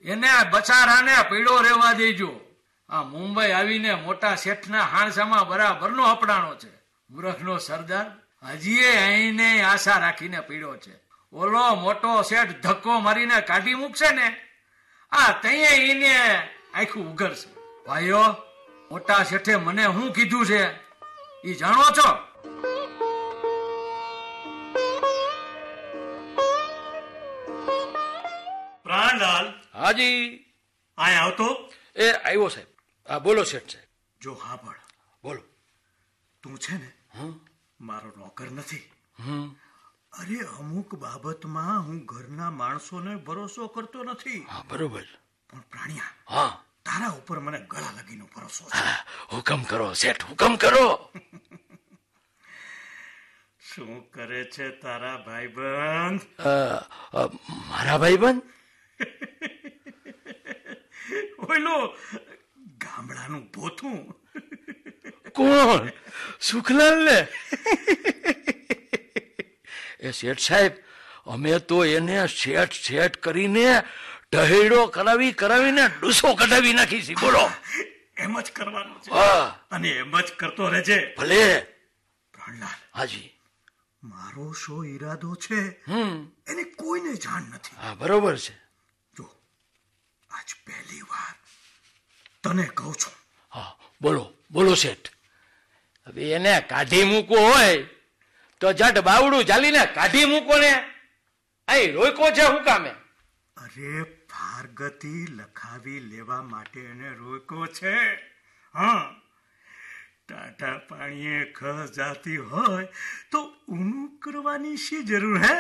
એને બચારાને પીડો રહેવા દેજો. આ મુંબઈ આવીને મોટા શેઠના હાણસામાં બરાબરનો હપડાણો છે. મૂર્ખનો સરદાર હજી અહીંને આશા રાખીને પીડ્યો છે. ઓલો મોટો શેઠ ધક્કો મારીને કાઢી મૂકશે ને, આ તઈએ એને આખું ઉઘરશે. ભાઈઓ, મોટા શેઠે મને શું કીધું છે એ જાણો છો? પ્રાણલાલ. હાજી. આય આવતો. એ આવ્યો સાહેબ. હા બોલો શેઠ સાહેબ. જો હા પણ બોલો. તું છે ને મારો નોકર નથી. અરે અમુક બાબતમાં હું ઘરના માણસોને ભરોસો કરતો નથી. હા બરોબર. પણ પ્રાણિયા, હા તારા ઉપર મને ગળા લગીનો ભરોસો છે. હુકમ કરો શેઠ, હુકમ કરો. શું કરે છે તારા ભાઈબંધ? મારા ભાઈબંધ? ઓલો ગામડાનું ભોથું. કોણ? સુખલાલ ને? એ શેઠ સાહેબ, અમે તો એને શેઠ શેઠ કરીને ઢહેડો કરાવીને ડૂસો કઢાવી નાખી છે. બોલો. એમ જ કરવાનું છે હા, અને એમ જ કરતો રહેજે. ભલે. પ્રાણલાલ, હાજી. મારો શો ઈરાદો છે એને કોઈને જાણ નથી. હા બરોબર છે. જો આજ પહેલી વાર તને કહું છું. હા બોલો બોલો શેઠ. હવે એને કાઢી મૂકવો હોય તો જટ બાવડું ચાલીને કાઢી મૂકો ને. અહીં રોકો છે હું કામે? અરે ફારગતિ લખાવી લેવા માટે એને રોક્યો છે. હા, ટાટા પાણીએ ખસ જાતી હોય તો ઊનું કરવાની શી જરૂર હે?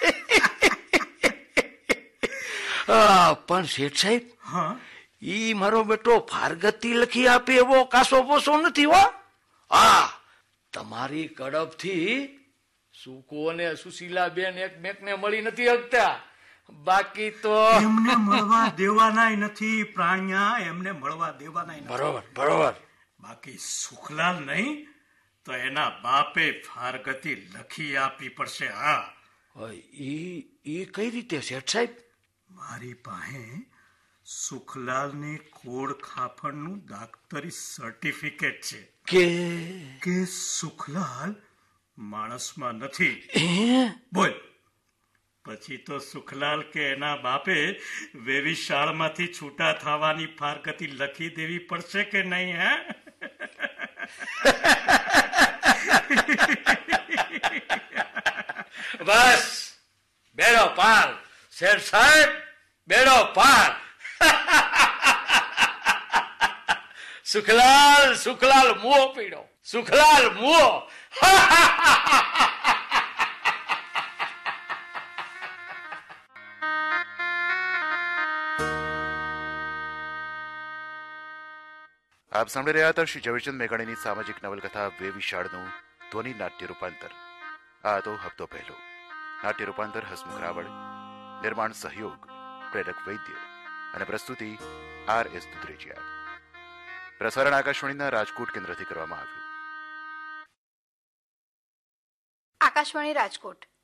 પણ શેઠ સાહેબ, હા, ઈ મારો બેટો ફારગતી લખી આપે એવો કાસો પોસો નથી હો. હા, તમારી કડપથી સુકો ને સુશીલા બેન એકમેકને મળી નથી શકતા. બાકી તો એમને મળવા દેવાનાય નથી પ્રાણિયા, એમને મળવા દેવાનાય નથી. બરોબર બરોબર. બાકી સુખલાલ નહીં તો એના બાપે ફારગતિ લખી આપવી પડશે. હા, ઈ કઈ રીતે શેઠ સાહેબ? મારી પાસે સુખલાલની ખોડ ખાફણનું દાક્તરી સર્ટિફિકેટ છે કે સુખલાલ માણસમાં નથી. બોલ, પછી તો સુખલાલ કે એના બાપે વેવિશાળમાંથી છૂટા થવાની ફારગતિ લખી દેવી પડશે કે નહીં? હે? બસ બેડો પાર શેઠ સાહેબ, બેડો પાર. સુખલાલ સુખલાલ મુઓ પીડો, સુખલાલ મુઓ. આપ સાંભળી રહ્યા હતા શ્રી ઝવેરચંદ મેઘાણીની સામાજિક નવલકથા વેવિશાળનું ધ્વનિ નાટ્ય રૂપાંતર. આ હતો હપ્તો પહેલો. નાટ્ય રૂપાંતર હસમુખ રાવળ, નિર્માણ સહયોગ પ્રેરક વૈદ્ય અને પ્રસ્તુતિ RS દુધરેજિયા. પ્રસારણ આકાશવાણીના રાજકોટ કેન્દ્રથી કરવામાં આવ્યું. આકાશવાણી રાજકોટ